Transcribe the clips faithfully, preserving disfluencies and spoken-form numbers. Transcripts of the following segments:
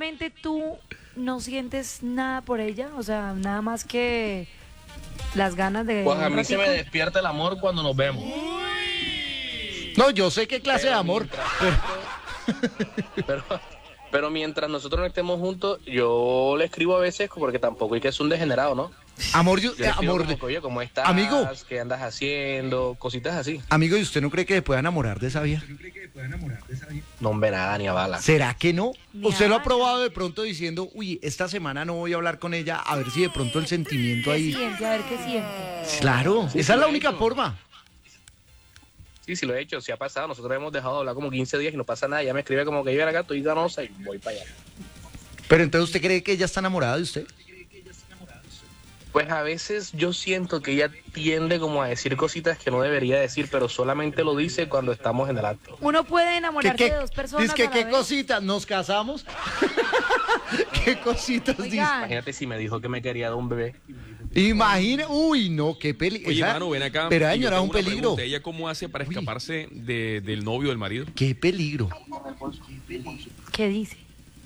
realmente tú no sientes nada por ella, o sea, nada más que las ganas de... Pues a un mí se me ratico. despierta el amor cuando nos vemos. No, yo sé qué clase de Pero amor. mientras- Pero, pero mientras nosotros no estemos juntos, yo le escribo a veces porque tampoco hay que ser un degenerado, ¿no? Amor, yo, Yo le escribo amor, como que, oye, ¿cómo estás? Amigo. ¿Qué andas haciendo? Cositas así. amigo, ¿y usted no cree que se pueda enamorar de esa vieja? No hombre, nada, ni a bala. ¿Será que no? Ni ¿Usted lo ha habla. probado de pronto diciendo, uy, esta semana no voy a hablar con ella, a ver si de pronto el sentimiento ¿Qué ahí... siente? A ver qué siente. Claro, Sí, esa sí es la lo he única hecho. forma. Sí, sí lo he hecho, sí ha pasado. Nosotros hemos dejado de hablar como quince días y no pasa nada. Ya me escribe como que yo era acá, estoy ganosa y voy para allá. Pero entonces, ¿usted cree que ella está enamorada de usted? Pues a veces yo siento que ella tiende como a decir cositas que no debería decir, pero solamente lo dice cuando estamos en el acto. Uno puede ¿Qué, enamorarse qué, de dos personas dice que a la qué vez. cositas? ¿Nos casamos? ¿Qué cositas dice? Oigan, Imagínate si me dijo que me quería dar un bebé. Imagine, uy, no, qué peligro. Oye, mano, ven acá. Pero y yo señora, tengo un una peligro. pregunta. ¿Ella cómo hace para escaparse de, del novio del marido? Qué peligro. ¿qué dice?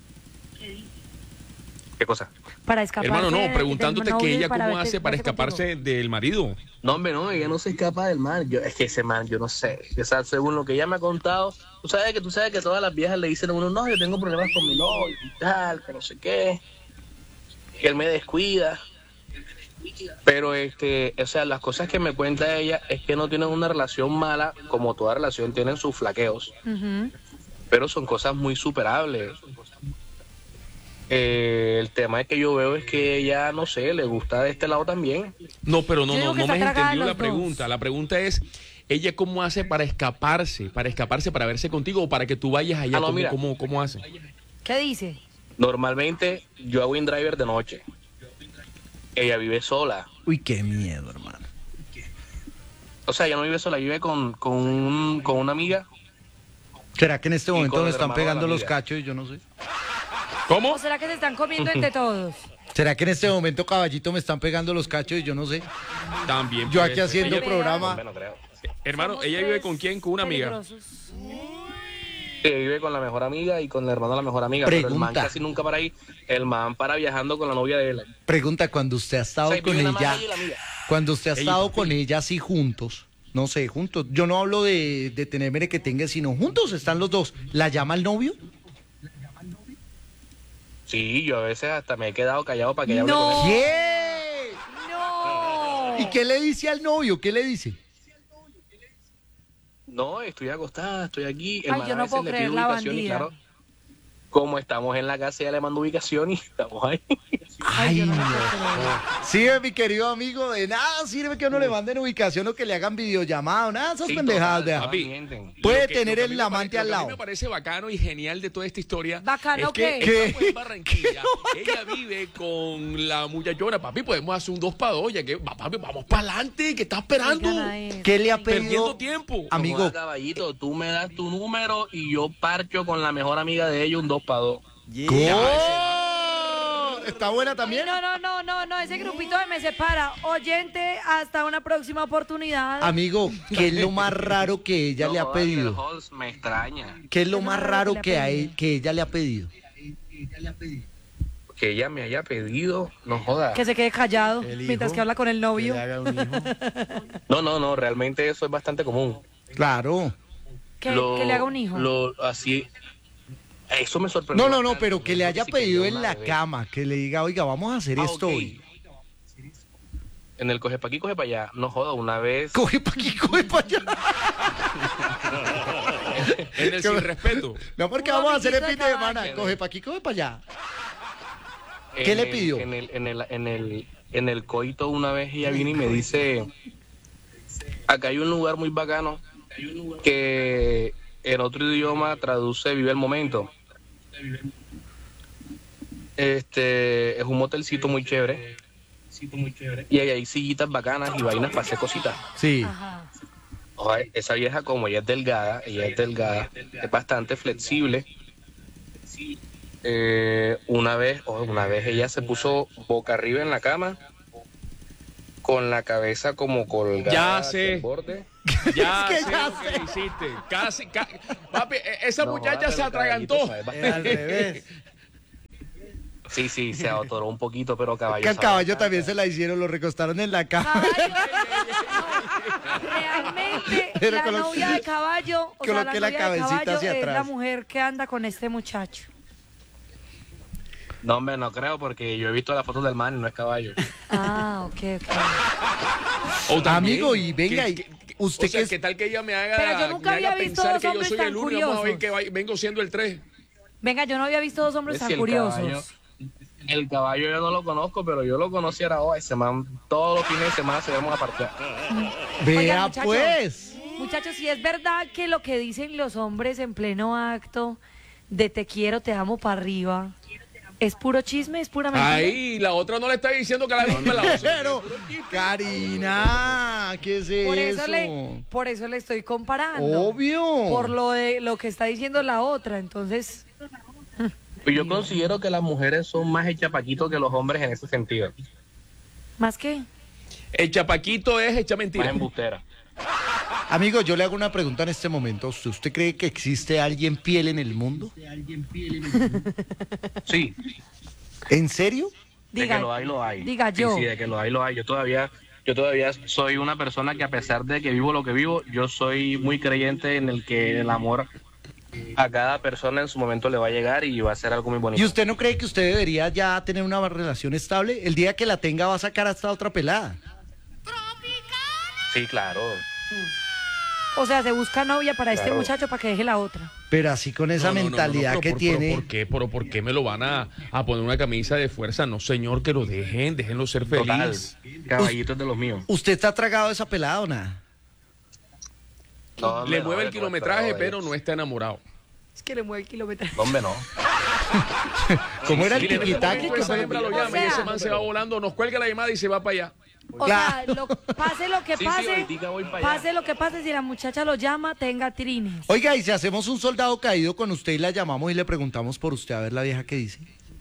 ¿Qué cosa? Para escapar. Hermano, no, preguntándote que ella cómo verte- hace para verse escaparse del marido. No, hombre, no, ella no se escapa del man. Yo, es que ese man, yo no sé. O sea, según lo que ella me ha contado, tú sabes que tú sabes que todas las viejas le dicen a uno, no, yo tengo problemas con mi novio y tal, que no sé qué, que él me descuida. Pero, este, o sea, las cosas que me cuenta ella es que no tienen una relación mala, como toda relación tienen sus flaqueos, Ujú. pero son cosas muy superables. Eh, el tema es que yo veo es que ella, no sé, le gusta de este lado también. No, pero no, Yo digo no, que no está me has tragada de entendido la los dos. pregunta. La pregunta es, ¿ella cómo hace para escaparse? Para escaparse, para verse contigo o para que tú vayas allá. Ah, no, ¿Cómo, mira. cómo, cómo hace? ¿Qué dice? Normalmente yo hago InDriver de noche. Ella vive sola. Uy, qué miedo, hermano. O sea, ella no vive sola, vive con, con, un- con una amiga. ¿Será que en este Y momento con me el están hermano de la pegando los amiga. cachos y yo no sé? ¿Cómo? ¿O será que se están comiendo entre todos? ¿Será que en este momento, caballito, me están pegando los cachos y yo no sé? También. Yo puede aquí ser. haciendo Ella- programa. Hombre, no creo. Hermano, Somos ¿ella vive tres con quién? Con una amiga. peligrosos. Ella vive con la mejor amiga y con el hermano de la mejor amiga. Pero el man Pregunta. casi nunca para ahí. El man para viajando con la novia de él. Pregunta, cuando usted ha estado O sea, con vive nada más ella, ella y la amiga. cuando usted ha Ella y estado papi. con ella así juntos, no sé, juntos, yo no hablo de, de tener mere que tenga, sino juntos están los dos, ¿la llama el novio? Sí, yo a veces hasta me he quedado callado para que ella hable No. con él. ¿Qué? ¡No! ¿Y qué le dice al novio? ¿Qué le dice? No, estoy acostada, estoy aquí. El Ay, man yo a no veces puedo le creer pide la ubicación y bandida. claro, como estamos en la casa, ella le manda ubicación y estamos ahí. Ay, yo no no. lo puedo creer. Sí, mi querido amigo, de nada sirve que a uno le manden ubicación o que le hagan videollamada, nada de esas Sí, pendejadas, total, vea. papi, Papi, mienten. Puede Lo que- tener lo que a el mí me amante pare- al lo que a lado. mí me parece bacano y genial de toda esta historia. ¿Bacano es que qué? ella fue en Barranquilla. Ella vive con la muchachona. Papi, podemos hacer un dos para dos. Ya que, va, papi, vamos para adelante. ¿Qué estás esperando? Oigan a eso. ¿Qué le ha Perdiendo pedido? tiempo. Amigo, Joda, caballito, tú me das tu número y yo parcho con la mejor amiga de ella un dos para dos. ¡Oh! ¿Está buena también? No, no, no, no, no, ese grupito de me separa. Oyente, hasta una próxima oportunidad. Amigo, ¿qué es lo más raro que ella No le ha jodas, que el pedido? Halls me extraña. ¿Qué es lo ¿Qué es más raro que, a pedido? él- que ella le ha pedido? Que ella me haya pedido, no joda. Que se quede callado El mientras hijo. que habla con el novio. Que le haga un hijo. No, no, no, realmente eso es bastante común. Claro. Que, Lo- que le haga un hijo. Lo, así, eso me sorprendió. No, no, no, bastante, pero que le porque haya sí quería pedido en una la bebé. cama, que le diga, oiga, vamos a hacer Ah, esto ok. hoy. En el coge pa' aquí, coge pa' allá. No joda, una vez. Coge pa' aquí, coge pa' allá. En el sin respeto. No, porque Un vamos a hacer el amiguito fin de de semana. cabaña. Coge pa' aquí, coge pa' allá. en ¿Qué le el- pidió? En el, en el, en el, en el coito una vez ella vino y me dice, acá hay un lugar muy bacano que en otro idioma traduce vive el momento. Este es un motelcito muy chévere. Y ahí hay sillitas bacanas y vainas para hacer cositas. Sí. Ajá. Oye, esa vieja, como ella es delgada, ella es delgada, es bastante flexible. Eh, una vez, oh, una vez ella se puso boca arriba en la cama, con la cabeza como colgada Ya hacia sé. el borde. Ya Es que sé ya lo que sé. le hiciste. Casi, ca- papi, e- esa No, muchacha joda, se pero atragantó. caballito, ¿sabes? Es al revés. Sí, sí, se atoró un poquito, pero caballo. Que al sabe caballo bastante. también se la hicieron, lo recostaron en la cama. Caballo. No, realmente Pero la colo- novia de caballo, o sea, la coloque la novia de cabecita caballo hacia es la atrás. mujer que anda con este muchacho. No, hombre, no creo, porque yo he visto las fotos del man y no es caballo. Ah, ok, ok. O también, Amigo, y venga, que- y que- usted o sea, que es- ¿qué tal que ella me haga, Pero yo nunca me haga había visto pensar dos que yo hombres soy tan el uno y vamos a ver curiosos. que va- vengo siendo el tres? Venga, yo no había visto dos hombres Es tan si el curiosos. caballo- El caballo yo no lo conozco, pero yo lo conocí ahora hoy. Ese man, todos los fines de semana se vamos a parquear. Vea Oiga, muchacho. pues. Muchachos, si es verdad que lo que dicen los hombres en pleno acto de te quiero, te amo para arriba, es puro chisme, es pura mentira. Ahí, la otra no le está diciendo que la misma la otra. Pero, Karina, ¿qué es Por eso? eso le, por eso le estoy comparando. Obvio. Por lo de lo que está diciendo la otra, entonces. Pues yo considero que las mujeres son más echapaquitos que los hombres en ese sentido. ¿Más qué? El chapaquito es hecha Más mentira. embustera. Amigo, yo le hago una pregunta en este momento. ¿Usted, usted cree que existe alguien piel en el mundo? Sí, ¿En serio? de Diga, que lo hay, lo hay. diga Sí, yo. Sí, de que lo hay, lo hay. Yo todavía, yo todavía soy una persona que a pesar de que vivo lo que vivo, yo soy muy creyente en el que el amor a cada persona en su momento le va a llegar y va a ser algo muy bonito. ¿Y usted no cree que usted debería ya tener una relación estable? El día que la tenga va a sacar hasta otra pelada. Sí, claro. O sea, se busca novia para este Claro. muchacho para que deje la otra. Pero así con esa No, no, no, no, mentalidad pero que por- tiene. Pero ¿por qué? Pero ¿por qué me lo van a, a poner una camisa de fuerza? No, señor, que lo dejen, déjenlo ser Total. feliz. Caballitos de los míos. ¿Usted está tragado de esa pelada o nada? No, hombre, Le no, mueve el hombre, kilometraje, no, pero no está enamorado. Es que le mueve el kilómetro. No, hombre, no. ¿Cómo era el Mire, en este tiquitaque? momento que esa fue? hembra lo O llama y sea- ese man se va volando, nos cuelga la llamada y se va para allá. O sea, lo- pase lo que Sí, sí, pase, ahoritica voy para allá. pase lo que pase, si la muchacha lo llama, tenga trines. Oiga, y si hacemos un soldado caído con usted y la llamamos y le preguntamos por usted a ver la vieja qué dice.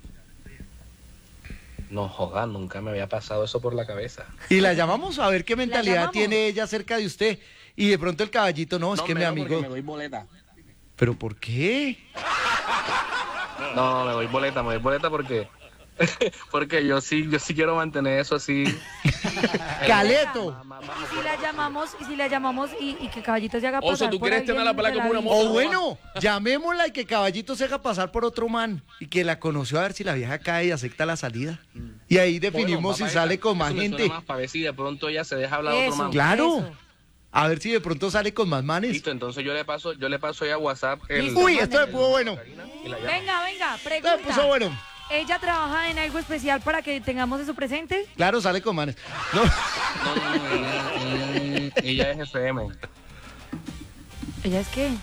No, joda, nunca me había pasado eso por la cabeza. Y la llamamos a ver qué mentalidad llamamos? tiene ella acerca de usted. Y de pronto el caballito, no, es que mi me amigo. me doy boleta. ¿Pero por qué? No, no, me doy boleta, me doy boleta porque porque yo sí, yo sí quiero mantener eso así. Caleto. Y si la llamamos, y si la llamamos y, y que caballito se haga O pasar sea, ¿tú por quieres alguien tener la pelada de como una vida. moto? O bueno, llamémosla y que caballito se haga pasar por otro man y que la conoció a ver si la vieja cae y acepta la salida. Y ahí definimos si sale con más gente. Para ver si de pronto ya se deja hablar a otro Eso, man. Claro. eso. A ver si de pronto sale con más manes. Listo, entonces yo le paso, yo le paso ya WhatsApp el, Listo. Uy, esto me puso bueno. y la llamo. Venga, venga, Esto me pregunta. puso bueno. ¿Ella trabaja en algo especial para que tengamos eso presente? Claro, sale con manes. No. No, no, no, ella, ella- ella es F M. ¿Ella es qué?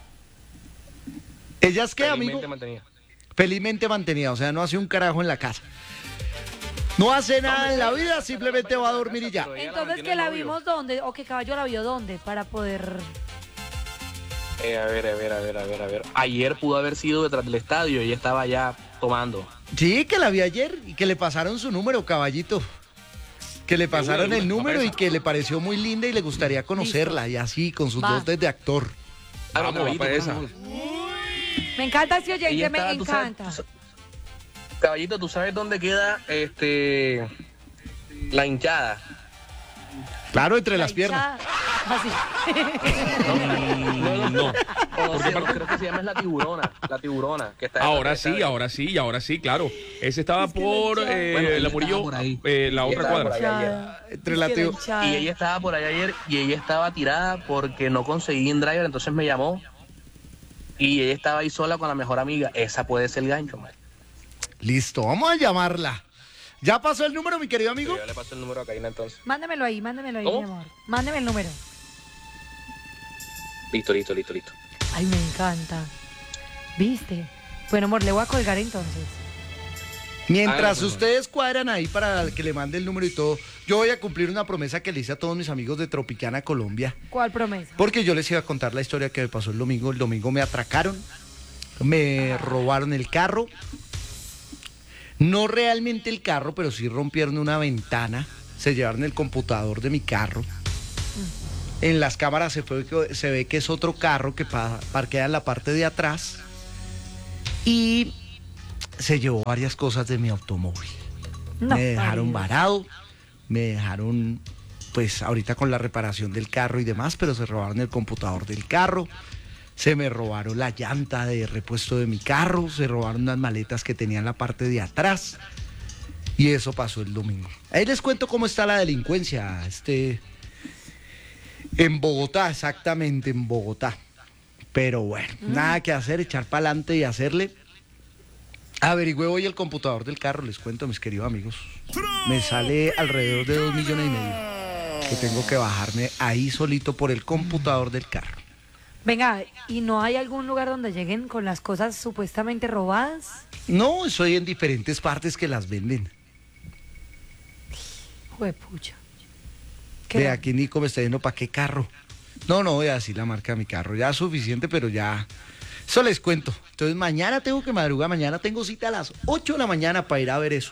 ¿Ella es qué, amigo? Felizmente mantenida. Felizmente mantenida, o sea, no hace un carajo en la casa. No hace nada en la vida, simplemente va a dormir y ya. Pero ella la Entonces, mantiene ¿que la novio. vimos dónde? ¿O que caballo la vio dónde? Para poder... Eh, a ver, a ver, a ver, a ver, a ver. Ayer pudo haber sido detrás del estadio, ella estaba allá tomando. Sí, que la vi ayer y que le pasaron su número, caballito. Que le pasaron Seguro, el número y papá. que le pareció muy linda y le gustaría conocerla. Y así, con sus Va. dotes de actor. Claro, Vamos, va caballito, para esa. vamos. Me encanta ese oyente, Ella me estaba, tú sabes- encanta. tú sa- Caballito, ¿tú sabes dónde queda este la hinchada? Claro, entre La las piernas. hinchada. Así. No, no. Conocemos, creo que se llama es la tiburona, la tiburona, que está Ahora detrás del sí, estadio. ahora sí, ahora sí, claro. Ese estaba por eh, Bueno, ella la estaba Murillo, por ahí. eh, la Ella otra estaba cuadra. por ahí. Hinchada. Entre Es la que teo- hinchada. Y ella estaba por allá ayer y ella estaba tirada porque no conseguí en driver, entonces me llamó y ella estaba ahí sola con la mejor amiga. Esa puede ser el gancho, man. Listo, vamos a llamarla. ¿Ya pasó el número, mi querido amigo? Yo le paso el número a Karina entonces. Mándemelo ahí, mándemelo ahí, ¿Cómo? mi amor. Mándeme el número. Listo, listo, listo, listo. Ay, me encanta. ¿Viste? Bueno, amor, le voy a colgar entonces. Mientras Ah, bueno. ustedes cuadran ahí para que le mande el número y todo, yo voy a cumplir una promesa que le hice a todos mis amigos de Tropicana, Colombia. ¿Cuál promesa? Porque yo les iba a contar la historia que me pasó el domingo. El domingo me atracaron, me robaron el carro. No realmente el carro, pero sí rompieron una ventana. Se llevaron el computador de mi carro. En las cámaras se, fue que- se ve que es otro carro que pa- parquea en la parte de atrás. Y se llevó varias cosas de mi automóvil. No, me dejaron ay, varado, me dejaron, pues ahorita con la reparación del carro y demás, pero se robaron el computador del carro, se me robaron la llanta de repuesto de mi carro, se robaron unas maletas que tenía en la parte de atrás, y eso pasó el domingo. Ahí les cuento cómo está la delincuencia, este, en Bogotá, exactamente en Bogotá. Pero bueno, mm. nada que hacer, echar para adelante y hacerle. Averigüé hoy el computador del carro, les cuento, mis queridos amigos. Me sale alrededor de dos millones y medio que tengo que bajarme ahí solito por el computador del carro. Venga, ¿y no hay algún lugar donde lleguen con las cosas supuestamente robadas? No, soy en diferentes partes que las venden. Juepucha. De aquí Nico me está diciendo, ¿para qué carro? No, no voy a decir la marca de mi carro, ya es suficiente, pero ya... Eso les cuento. Entonces mañana tengo que madrugar, mañana tengo cita a las ocho de la mañana para ir a ver eso.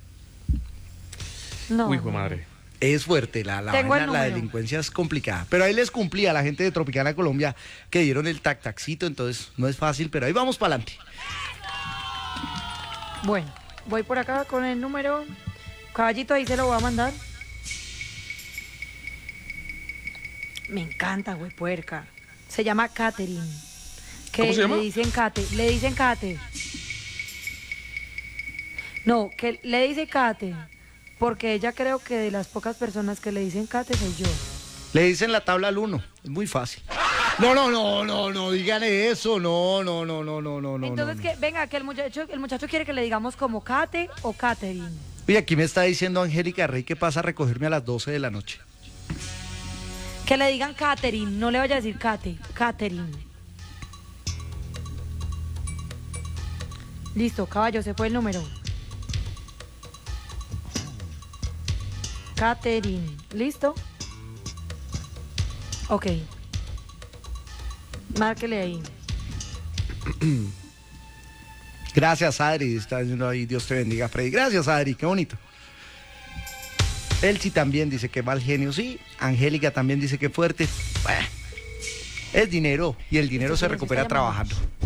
No. Uy, hijo de madre. Es fuerte, la, la, Tengo el vaina, la número. delincuencia es complicada. Pero ahí les cumplí a la gente de Tropicana Colombia que dieron el tac-taxito, entonces no es fácil, pero ahí vamos para adelante. Bueno, voy por acá con el número. Caballito, ahí se lo voy a mandar. Me encanta, güey, puerca. Se llama Catherine. Que ¿Cómo se llama? Le dicen Kate, le dicen Kate. No, que le dice Kate, porque ella creo que de las pocas personas que le dicen Kate soy yo. Le dicen la tabla al uno, es muy fácil. No, no, no, no, no, digan eso, no, no, no, no, no, no, no. Entonces, no, que venga, que el muchacho, el muchacho quiere que le digamos como Kate o Catherine. Oye, aquí me está diciendo Angélica Rey que pasa a recogerme a las doce de la noche. Que le digan Catherine, no le vaya a decir Kate, Catherine. Listo, caballo, se fue el número. Catherine, ¿listo? Ok. Márquele ahí. Gracias, Adri, está diciendo ahí, Dios te bendiga, Freddy. Gracias, Adri, qué bonito. Elsie también dice que mal genio, sí. Angélica también dice que fuerte. Bueno, es dinero y el dinero se recupera trabajando.